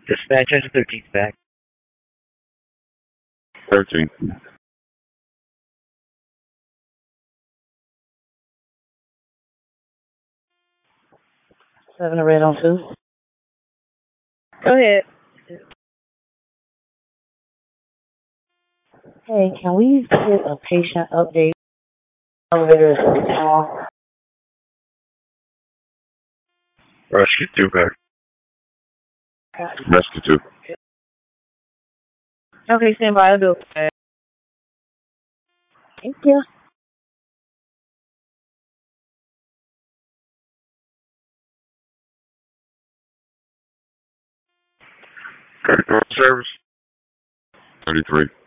Dispatch has 13th back. 13. Seven to red on 2. Go ahead. Hey, can we get a patient update? Elevator is down. Rescue 2 back. Rescue 2. Okay, stand by. I'll do it. Thank you. 34 service. 33.